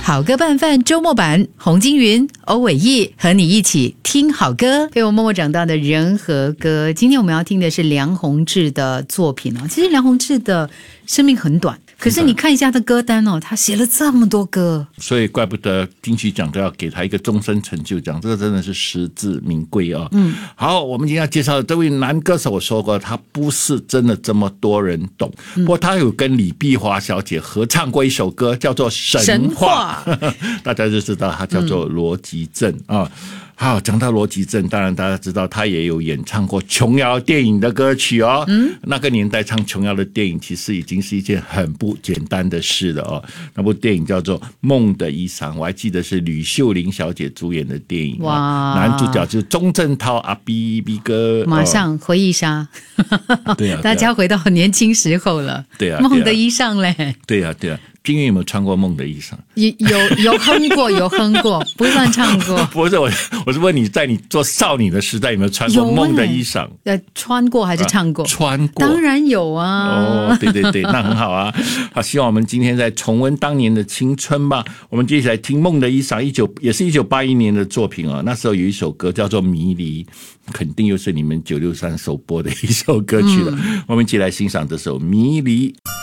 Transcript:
好歌拌饭周末版，洪金云、欧伟毅和你一起听好歌，陪我默默长大的人和歌。今天我们要听的是梁弘志的作品哦。其实梁弘志的生命很短，可是你看一下他的歌单哦，他写了这么多歌， 所以怪不得金曲奖都要给他一个终身成就奖，这个真的是实至名归哦。好，我们今天要介绍的这位男歌手，我说过他不是真的这么多人懂，不过他有跟李碧华小姐合唱过一首歌，叫做《神话》，大家就知道他叫做罗吉正啊。好，讲到罗吉正，当然大家知道他也有演唱过琼瑶电影的歌曲哦。那个年代唱琼瑶的电影其实已经是一件很不简单的事了哦。那部电影叫做《梦的衣裳》，我还记得是吕秀玲小姐主演的电影。哇，男主角就是钟镇涛阿 B 哥， 马上回忆杀。对啊，大家回到年轻时候了。 对啊， 梦的衣裳嘞。 对啊。金云有没有穿过梦的衣裳？ 有哼过，有哼过，不算唱过。 不是我是问你，在你做少女的时代有没有穿过梦的衣裳？ 穿过还是唱过？ 穿过， 当然有啊。 哦，对，那很好啊。好，希望我们今天再重温当年的青春吧。我们接下来听梦的衣裳，也是1981年的作品啊。那时候有一首歌叫做《迷离》，肯定又是你们963首播的一首歌曲了。我们一起来欣赏这首《迷离》。